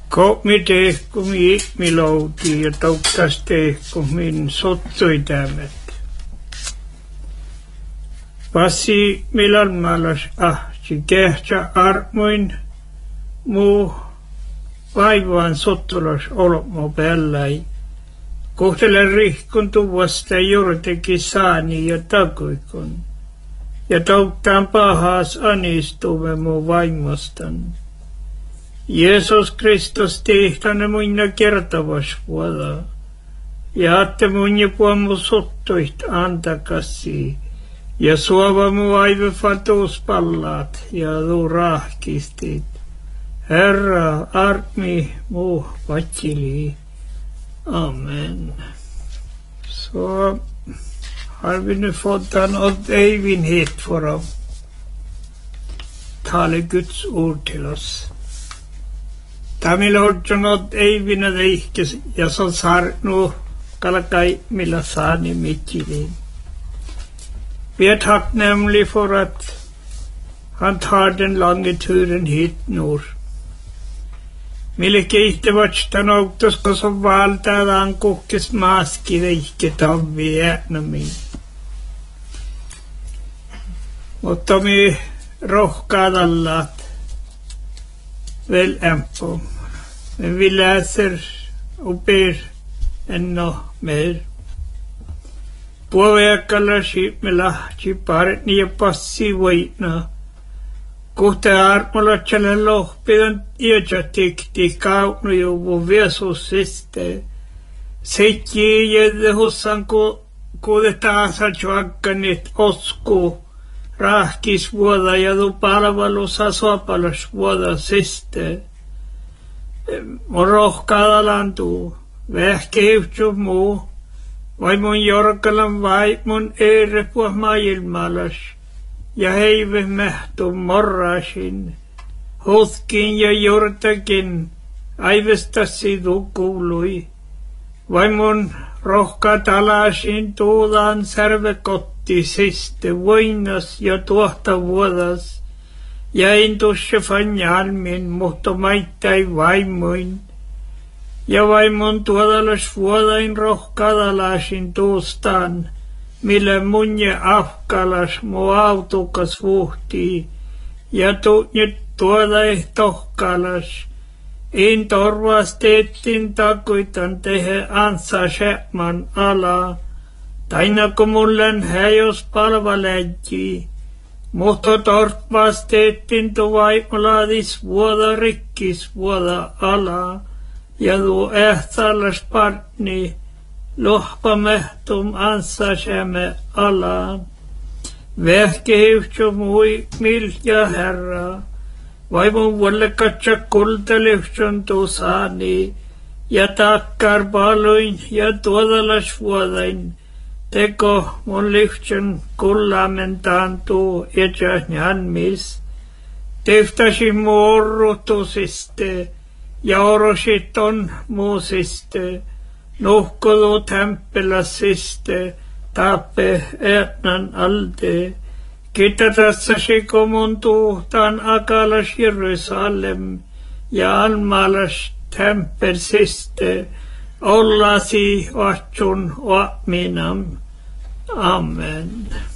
Ko mi tehku mi louti ja toukkas tehku min sottui tämät. Passi milloin malas ahti kehtsä armoin muu vaivaan sottulas olmo pelläi. Kohtele rihkun tuvasta juurtekin saani ja takuikon. Ja touktaan pahas anistumme muu vaimostan. Jeesus Kristus tehtäne muina kertavas vuoda. Ja atte munja puomu sottuit antakassi. Ja suova mu aive fatuuspallaat ja tuu rahkistit. Herra armi mu vatsili. Amen. Så har vi nu fått han Odd Eivind hit för att tala Guds ord till oss. Tämä lortjon Odd Eivind är ikke, ja så sar nu kalakai milla saani mittiliin. Vi är tacknämliga för att han tar den långa turen hit nu. Mille keihti vatstan autosta som valtaan kokkes maaski reikke tavvi äänämiin. Mutta me rohkaadallat väl ämpå. Men vi läser och ber ännu mer. Puoveakalla siipmela siparet ja passi voitna. Kohta armolla tjällä lohpidan iätsätikti kaupnu juvu viesusiste. Seitji jäde hossan kuude taasa tjuakkanit osku. Rahkis vuoda ja du palvelussa sopalas vuoda siste. Rohkaadalantuu. Vähkeyhtsub muu. Vai mun jorkalan vai mun eerepuah maailmalas. Ja heive mähtu morrasin. Hutkin ja jortakin. Aivestasi tu kuului. Vai mun rohkaat alasin tuulaan särvekotti siste voinas ja tuohta vuodas. Ja intusse fanjalmin, mutta maittai vaimoin. Ja vaimon tuodalas vuodain rohkaadalasin tuustaan. Millä munje afkalas mu autukas vuhtii, ja tuunje tuodai tohkalas. In torvas teettin takuitan tehe ansa säpman ala, tainako mullen häjos palvaläjji. Mutta torvas teettin tu vaimolaadis vuoda rikkis vuoda ala, ja tu ähtalas partni. Lohpamehtum ansasemme alaan. Vähkehivtsu mui milja herra. Vaimon vuolle katsa kultalihtsun tuusani. Ja takkar paloin ja tuodalas vuodain. Teko mun lihtsun kullamentaan tuu etsähnän mis. Tehtäsi muorrutusiste. Ja orosit on muusiste. Nuhkodu temppelasiste, tappe ätnan alde. Kitatassasi komun tuhtaan akalas Jerusalem, ja almalas temppelsiste, ollasi vahtsun vaminam. Amen.